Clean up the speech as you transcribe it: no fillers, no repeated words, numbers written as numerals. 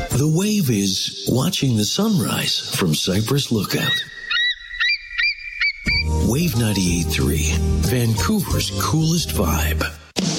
The wave is watching the sunrise from Cypress Lookout. Wave 98.3, Vancouver's coolest vibe.